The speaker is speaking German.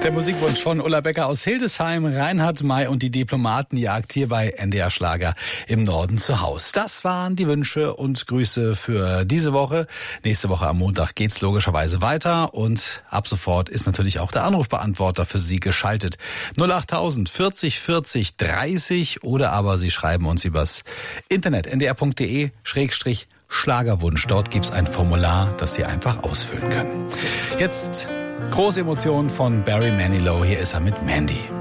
Der Musikwunsch von Ulla Becker aus Hildesheim, Reinhard May und die Diplomatenjagd hier bei NDR Schlager im Norden zu Haus. Das waren die Wünsche und Grüße für diese Woche. Nächste Woche am Montag geht's logischerweise weiter und ab sofort ist natürlich auch der Anrufbeantworter für Sie geschaltet. 08000 40 40 30 oder aber Sie schreiben uns übers Internet ndr.de/Schlagerwunsch. Dort gibt's ein Formular, das Sie einfach ausfüllen können. Jetzt große Emotionen von Barry Manilow. Hier ist er mit Mandy.